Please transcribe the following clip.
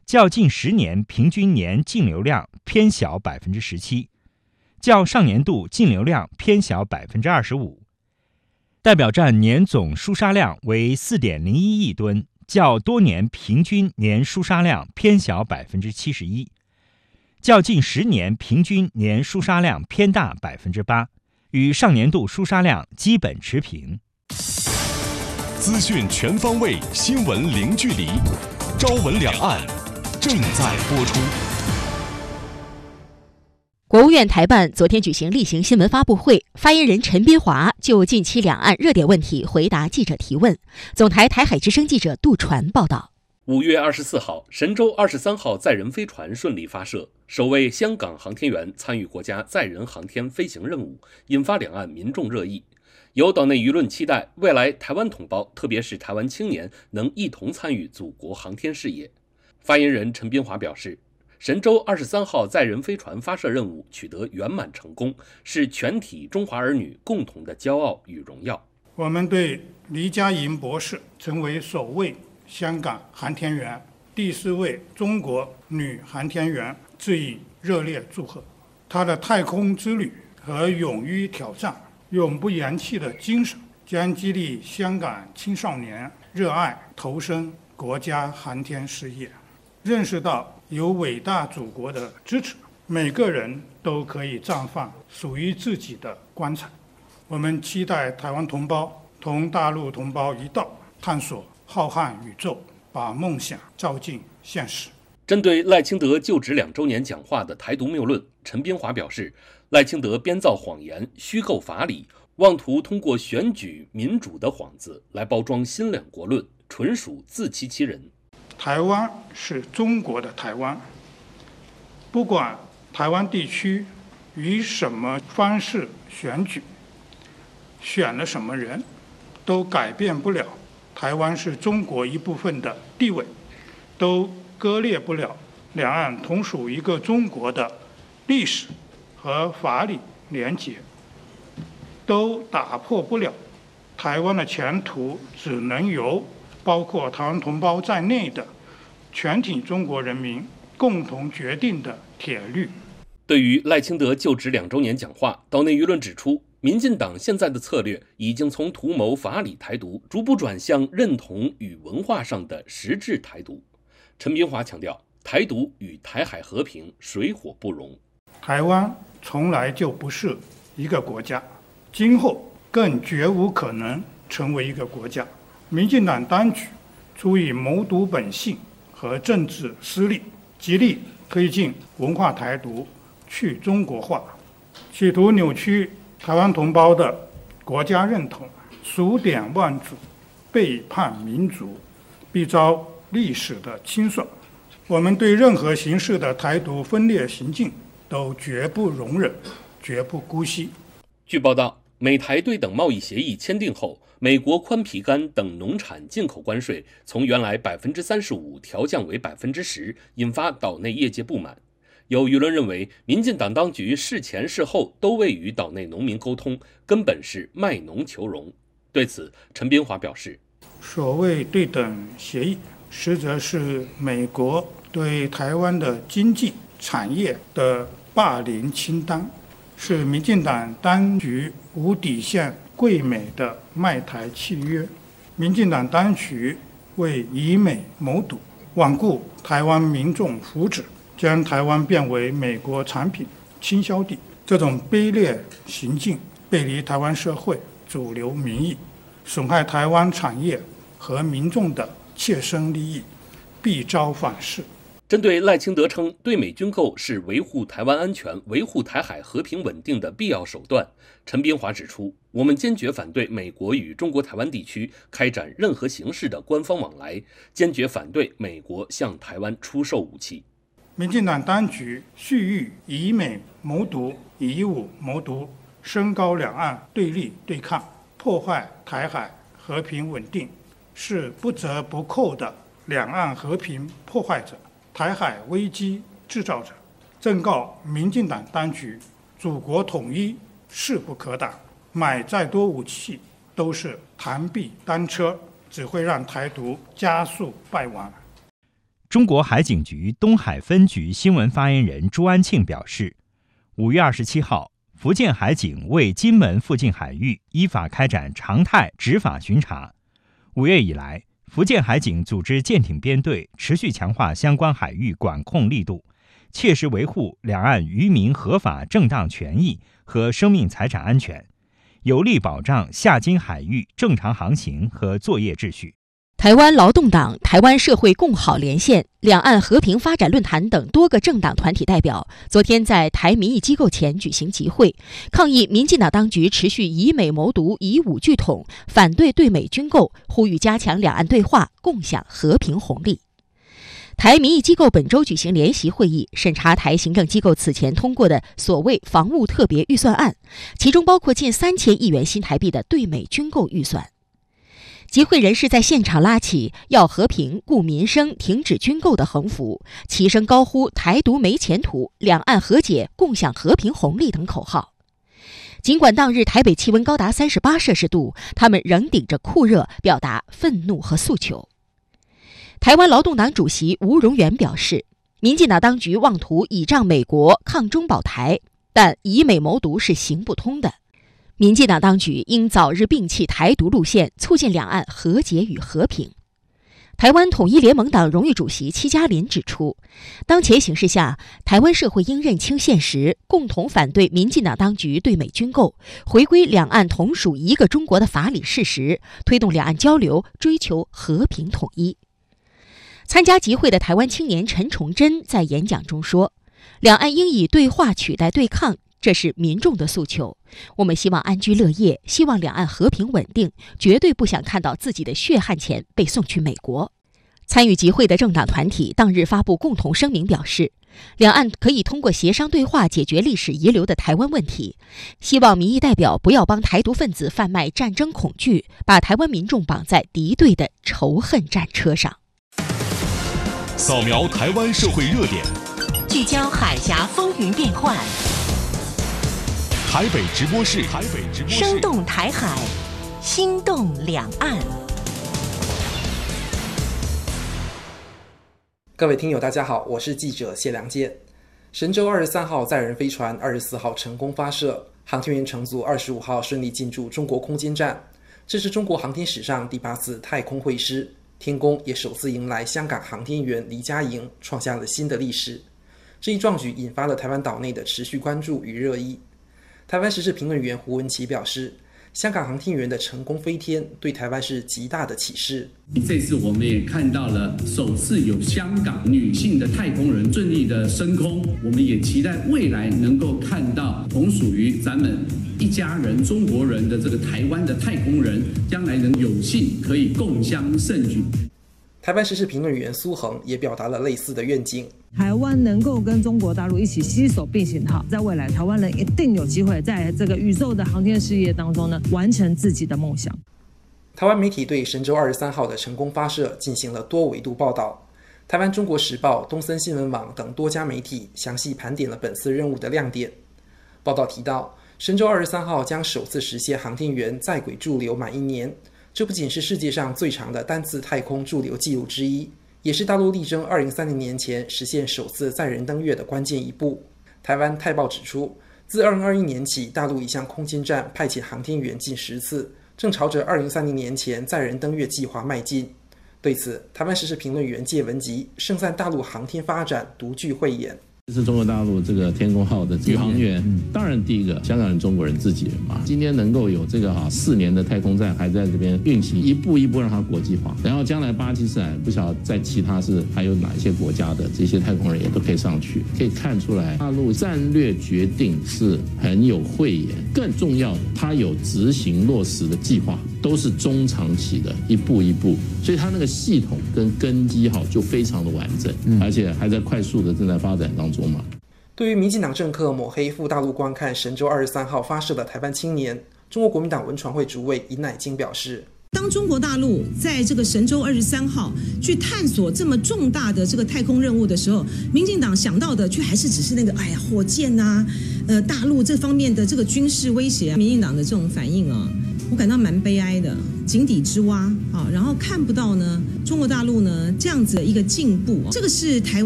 较近10年平均年净流量偏小17%，较上年度净流量偏小25%。代表站年总输沙量为4.01亿吨，较多年平均年输沙量偏小71%，较近10年平均年输沙量偏大8%，与上年度输沙量基本持平。 资讯全方位，新闻零距离，朝闻两岸正在播出。 国务院台办昨天举行例行新闻发布会，发言人陈斌华就近期两岸热点问题回答记者提问。总台台海之声记者杜传报道。 5月24号，神舟23号载人飞船顺利发射，首位香港航天员参与国家载人航天飞行任务，引发两岸民众热议。有岛内舆论期待未来台湾同胞，特别是台湾青年能一同参与祖国航天事业。发言人陈斌华表示，神舟23号载人飞船发射任务取得圆满成功，是全体中华儿女共同的骄傲与荣耀。 我们对黎佳莹博士成为首位香港航天员、第4位中国女航天员致以热烈祝贺。她的太空之旅和勇于挑战、永不言弃的精神，将激励香港青少年热爱投身国家航天事业。认识到有伟大祖国的支持，每个人都可以绽放属于自己的光彩。我们期待台湾同胞同大陆同胞一道，探索浩瀚宇宙，把梦想照进现实。 针对赖清德就职2周年讲话的台独谬论，陈斌华表示，赖清德编造谎言、虚构法理，妄图通过选举民主的幌子来包装新两国论，纯属自欺欺人。 台湾是中国的台湾，不管台湾地区以什么方式选举，选了什么人，都改变不了台湾是中国一部分的地位，都割裂不了两岸同属一个中国的历史和法理连结，都打破不了台湾的前途只能由包括台湾同胞在内的全体中国人民共同决定的铁律。 对于赖清德就职2周年讲话，岛内舆论指出，民进党现在的策略已经从图谋法理台独，逐步转向认同与文化上的实质台独。陈斌华强调，台独与台海和平水火不容。 台湾从来就不是一个国家，今后更绝无可能成为一个国家。民进党当局出于谋独本性和政治私利，极力推进文化台独、去中国化，企图扭曲台湾同胞的国家认同，数典忘祖，背叛民族，必遭历史的清算。我们对任何形式的台独分裂行径都绝不容忍，绝不姑息。 据报道，美台对等贸易协议签订后，美国宽皮柑等农产进口关税从原来35%调降为10%，引发岛内业界不满。有舆论认为，民进党当局事前事后都未与岛内农民沟通，根本是卖农求荣。对此，陈斌华表示， 所谓对等协议，实则是美国对台湾的经济产业的霸凌清单，是民进党当局无底线跪美的卖台契约。民进党当局为以美谋独，罔顾台湾民众福祉，将台湾变为美国产品倾销地，这种卑劣行径背离台湾社会主流民意，损害台湾产业和民众的切身利益，必遭反噬。 针对赖清德称对美军购是维护台湾安全、维护台海和平稳定的必要手段，陈斌华指出，我们坚决反对美国与中国台湾地区开展任何形式的官方往来，坚决反对美国向台湾出售武器。 民进党当局蓄意以美谋独、以武谋独，升高两岸对立对抗，破坏台海和平稳定，是不折不扣的两岸和平破坏者、台海危机制造者。正告民进党当局，祖国统一势不可挡，买再多武器都是螳臂当车，只会让台独加速败亡。 中国海警局东海分局新闻发言人朱安庆表示，5月27号，福建海警为金门附近海域依法开展常态执法巡查。5月以来，福建海警组织舰艇编队，持续强化相关海域管控力度，切实维护两岸渔民合法正当权益和生命财产安全，有力保障下金海域正常航行和作业秩序。 台湾劳动党、台湾社会共好连线、两岸和平发展论坛等多个政党团体代表昨天在台民意机构前举行集会，抗议民进党当局持续以美谋独、以武拒统，反对对美军购，呼吁加强两岸对话，共享和平红利。台民意机构本周举行联席会议，审查台行政机构此前通过的所谓防务特别预算案，其中包括近3000亿元新台币的对美军购预算。集会人士在现场拉起“要和平、顾民生、停止军购”的横幅，齐声高呼“台独没前途，两岸和解，共享和平红利”等口号。尽管当日台北气温高达38摄氏度，他们仍顶着酷热表达愤怒和诉求。台湾劳动党主席吴荣元表示，民进党当局妄图倚仗美国抗中保台，但以美谋独是行不通的。民进党当局应早日摒弃台独路线，促进两岸和解与和平。台湾统一联盟党荣誉主席戚家麟指出，当前形势下，台湾社会应认清现实，共同反对民进党当局对美军购，回归两岸同属一个中国的法理事实，推动两岸交流，追求和平统一。参加集会的台湾青年陈崇祯在演讲中说，两岸应以对话取代对抗，这是民众的诉求，我们希望安居乐业，希望两岸和平稳定，绝对不想看到自己的血汗钱被送去美国。参与集会的政党团体当日发布共同声明表示，两岸可以通过协商对话解决历史遗留的台湾问题，希望民意代表不要帮台独分子贩卖战争恐惧，把台湾民众绑在敌对的仇恨战车上。 扫描台湾社会热点， 聚焦海峡风云变幻， 台北直播室， 生动台海，心动两岸。 各位听友大家好，我是记者谢良介。神舟23号载人飞船24号成功发射，航天员乘组25号顺利进驻中国空间站，这是中国航天史上第8次太空会师，天宫也首次迎来香港航天员黎佳莹，创下了新的历史。这一壮举引发了台湾岛内的持续关注与热议。台湾时事评论员胡文琪表示，香港航天员的成功飞天对台湾是极大的启示。 这次我们也看到了首次有香港女性的太空人顺利的升空，我们也期待未来能够看到同属于咱们一家人中国人的这个台湾的太空人，将来能有幸可以共襄盛举。 台湾时事评论员苏恒也表达了类似的愿景， 台湾能够跟中国大陆一起携手并行好，在未来台湾人一定有机会在这个宇宙的航天事业当中呢，完成自己的梦想。 台湾媒体对神舟23号的成功发射进行了多维度报道，台湾中国时报、东森新闻网等多家媒体详细盘点了本次任务的亮点。报道提到，神舟23号将首次实现航天员在轨驻留满1年，这不仅是世界上最长的单次太空驻留纪录之一，也是大陆力争2030年前实现首次载人登月的关键一步。台湾泰报指出，自2021年起，大陆已向空间站派遣航天员近10次，正朝着2030年前载人登月计划迈进。对此，台湾时事评论员介文吉盛赞大陆航天发展独具慧眼。 这是中国大陆这个天宫号的宇航员，当然第一个香港人、中国人自己人嘛。今天能够有这个4年的太空站还在这边运行，一步一步让它国际化。然后将来巴基斯坦不晓得在其他是还有哪一些国家的这些太空人也都可以上去，可以看出来大陆战略决定是很有慧眼，更重要的，它有执行落实的计划，都是中长期的，一步一步，所以它那个系统跟根基就非常的完整，而且还在快速的正在发展当中。 对于民进党政客抹黑赴大陆观看神舟23号发射的台湾青年，中国国民党文传会主委尹乃菁表示， 当中国大陆在这个神舟23号去探索这么重大的这个太空任务的时候，民进党想到的却还是只是那个火箭啊，大陆这方面的这个军事威胁，民进党的这种反应啊， 我感到蛮悲哀的，井底之蛙啊，然后看不到呢中国大陆呢这样子的一个进步，这个是台湾。